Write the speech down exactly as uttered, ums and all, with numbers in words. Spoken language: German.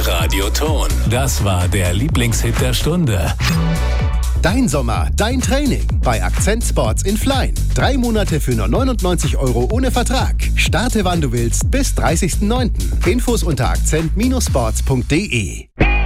Radioton. Das war der Lieblingshit der Stunde. Dein Sommer, dein Training bei Akzent Sports in Flein. Drei Monate für nur neunundneunzig Euro ohne Vertrag. Starte wann du willst bis dreißigsten neunten Infos unter akzent Bindestrich sports punkt de.